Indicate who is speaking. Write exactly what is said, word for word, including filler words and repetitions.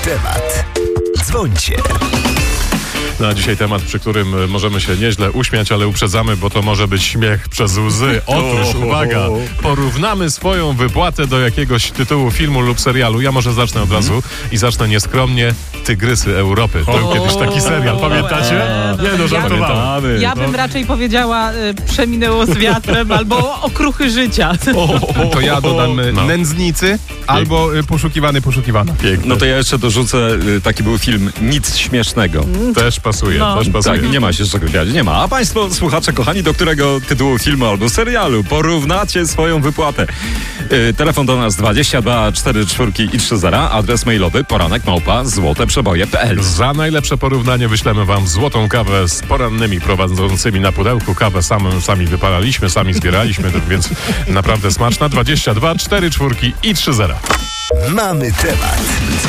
Speaker 1: temat. Dzwońcie.
Speaker 2: No a dzisiaj temat, przy którym możemy się nieźle uśmiać, ale uprzedzamy, bo to może być śmiech przez łzy. Otóż, uwaga, porównamy swoją wypłatę do jakiegoś tytułu filmu lub serialu. Ja może zacznę od razu i zacznę nieskromnie. Tygrysy Europy. Był kiedyś taki serial, pamiętacie? Nie no, żartowałem.
Speaker 3: Ja bym raczej powiedziała y, Przeminęło z wiatrem albo Okruchy życia.
Speaker 4: To ja dodam
Speaker 2: No.
Speaker 4: Nędznicy albo y, Poszukiwany, Poszukiwana.
Speaker 2: Piękne.
Speaker 5: No to ja jeszcze dorzucę, y, taki był film Nic śmiesznego.
Speaker 2: Też pasuje,
Speaker 3: No.
Speaker 2: też pasuje.
Speaker 5: Tak, nie ma się z czego śmiać, nie ma. A państwo, słuchacze kochani, do którego tytułu filmu albo serialu porównacie swoją wypłatę? Yy, telefon do nas dwadzieścia dwa cztery cztery i trzy zera, adres mailowy poranek małpa złoteprzeboje kropka p l.
Speaker 2: Za najlepsze porównanie wyślemy wam złotą kawę z porannymi prowadzącymi na pudełku. Kawę samą, sami wypalaliśmy, sami zbieraliśmy, więc naprawdę smaczna. dwadzieścia dwa cztery cztery i trzy zera.
Speaker 1: Mamy temat.